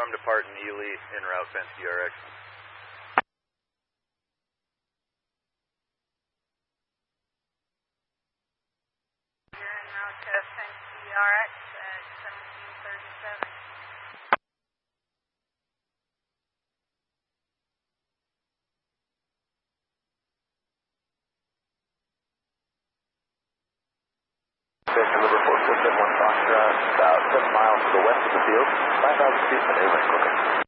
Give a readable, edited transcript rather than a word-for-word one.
from departing Ely en route fence DRX. You're en route to fence DRX at 1737. November 4671 Foxtrot, about 7 miles to the west of the field, 5,000 feet from A-Link, okay.